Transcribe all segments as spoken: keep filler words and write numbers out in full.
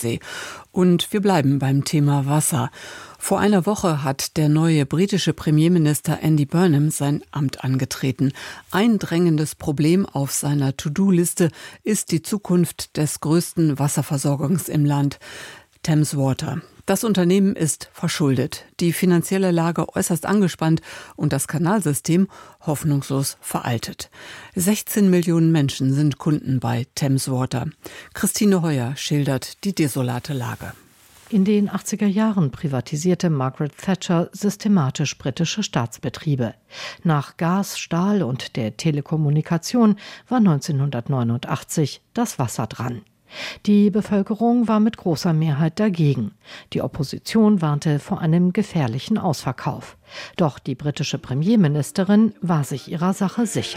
Ostsee. Und wir bleiben beim Thema Wasser. Vor einer Woche hat der neue britische Premierminister Andy Burnham sein Amt angetreten. Ein drängendes Problem auf seiner To-Do-Liste ist die Zukunft des größten Wasserversorgers im Land, Thames Water. Das Unternehmen ist verschuldet, die finanzielle Lage äußerst angespannt und das Kanalsystem hoffnungslos veraltet. sechzehn Millionen Menschen sind Kunden bei Thames Water. Christine Heuer schildert die desolate Lage. In den achtziger Jahren privatisierte Margaret Thatcher systematisch britische Staatsbetriebe. Nach Gas, Stahl und der Telekommunikation war neunzehnhundertneunundachtzig das Wasser dran. Die Bevölkerung war mit großer Mehrheit dagegen. Die Opposition warnte vor einem gefährlichen Ausverkauf. Doch die britische Premierministerin war sich ihrer Sache sicher.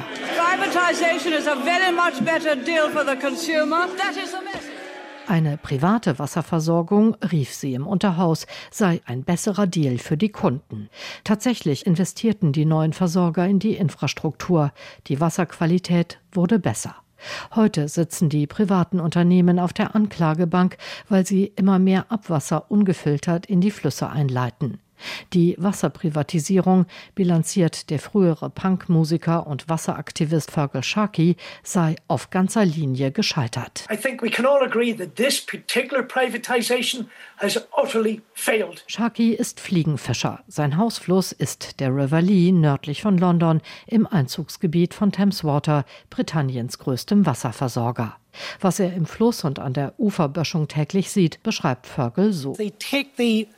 Eine private Wasserversorgung, rief sie im Unterhaus, sei ein besserer Deal für die Kunden. Tatsächlich investierten die neuen Versorger in die Infrastruktur. Die Wasserqualität wurde besser. Heute sitzen die privaten Unternehmen auf der Anklagebank, weil sie immer mehr Abwasser ungefiltert in die Flüsse einleiten. Die Wasserprivatisierung, bilanziert der frühere Punkmusiker und Wasseraktivist Feargal Sharkey, sei auf ganzer Linie gescheitert. I think we can all agree that this particular privatization has utterly failed. Sharkey ist Fliegenfischer. Sein Hausfluss ist der River Lee nördlich von London im Einzugsgebiet von Thames Water, Britanniens größtem Wasserversorger. Was er im Fluss und an der Uferböschung täglich sieht, beschreibt Feargal so. Die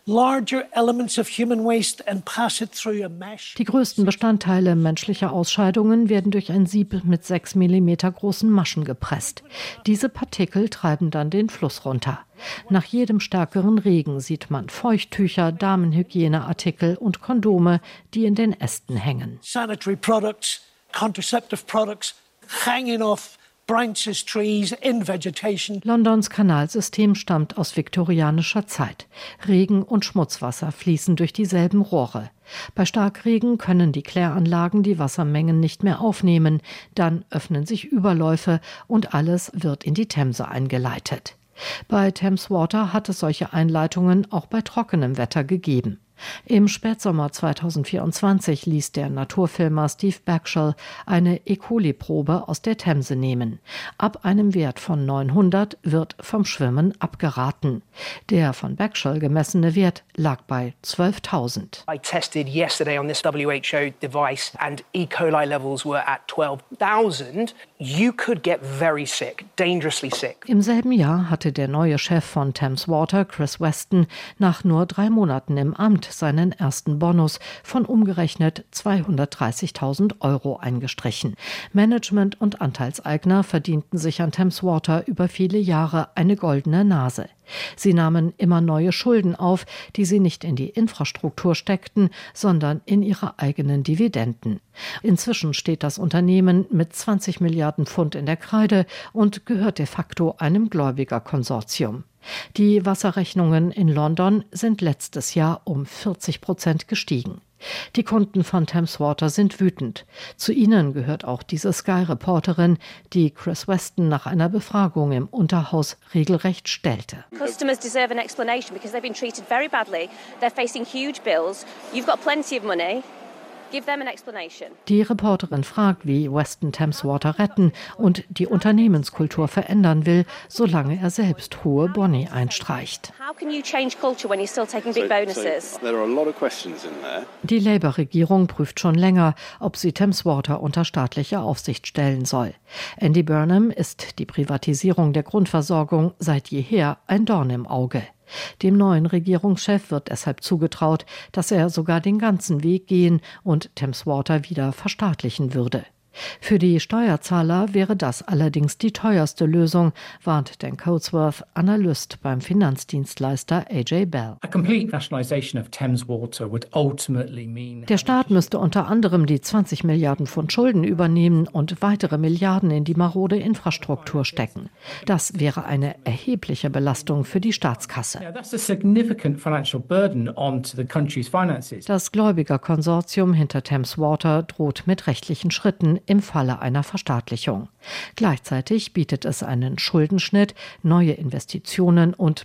größten Bestandteile menschlicher Ausscheidungen werden durch ein Sieb mit sechs Millimeter großen Maschen gepresst. Diese Partikel treiben dann den Fluss runter. Nach jedem stärkeren Regen sieht man Feuchttücher, Damenhygieneartikel und Kondome, die in den Ästen hängen. Sanitary products, contraceptive products hanging off branches, trees, in vegetation. Londons Kanalsystem stammt aus viktorianischer Zeit. Regen und Schmutzwasser fließen durch dieselben Rohre. Bei Starkregen können die Kläranlagen die Wassermengen nicht mehr aufnehmen. Dann öffnen sich Überläufe und alles wird in die Themse eingeleitet. Bei Thames Water hat es solche Einleitungen auch bei trockenem Wetter gegeben. Im Spätsommer zweitausendvierundzwanzig ließ der Naturfilmer Steve Backshall eine E. coli-Probe aus der Themse nehmen. Ab einem Wert von neunhundert wird vom Schwimmen abgeraten. Der von Backshall gemessene Wert lag bei zwölftausend. I tested yesterday on this W H O device and E. coli levels were at twelve thousand. You could get very sick, dangerously sick. Im selben Jahr hatte der neue Chef von Thames Water, Chris Weston, nach nur drei Monaten im Amt seinen ersten Bonus von umgerechnet zweihundertdreißigtausend Euro eingestrichen. Management und Anteilseigner verdienten sich an Thames Water über viele Jahre eine goldene Nase. Sie nahmen immer neue Schulden auf, die sie nicht in die Infrastruktur steckten, sondern in ihre eigenen Dividenden. Inzwischen steht das Unternehmen mit zwanzig Milliarden Pfund in der Kreide und gehört de facto einem Gläubigerkonsortium. Die Wasserrechnungen in London sind letztes Jahr um vierzig Prozent gestiegen. Die Kunden von Thames Water sind wütend. Zu ihnen gehört auch diese Sky-Reporterin, die Chris Weston nach einer Befragung im Unterhaus regelrecht stellte. Customers deserve an explanation because they've been treated very badly. They're facing huge bills. You've got plenty of money. Give them an explanation. Die Reporterin fragt, wie Weston Thames Water retten und die Unternehmenskultur verändern will, solange er selbst hohe Boni einstreicht. How can you change culture when you're still taking big bonuses? So, there are a lot of questions in there. Die Labour-Regierung prüft schon länger, ob sie Thames Water unter staatliche Aufsicht stellen soll. Andy Burnham ist die Privatisierung der Grundversorgung seit jeher ein Dorn im Auge. Dem neuen Regierungschef wird deshalb zugetraut, dass er sogar den ganzen Weg gehen und Thames Water wieder verstaatlichen würde. Für die Steuerzahler wäre das allerdings die teuerste Lösung, warnt Dan Coatsworth, Analyst beim Finanzdienstleister A J Bell. Der Staat müsste unter anderem die zwanzig Milliarden Pfund Schulden übernehmen und weitere Milliarden in die marode Infrastruktur stecken. Das wäre eine erhebliche Belastung für die Staatskasse. Das Gläubigerkonsortium hinter Thames Water droht mit rechtlichen Schritten im Falle einer Verstaatlichung. Gleichzeitig bietet es einen Schuldenschnitt, neue Investitionen und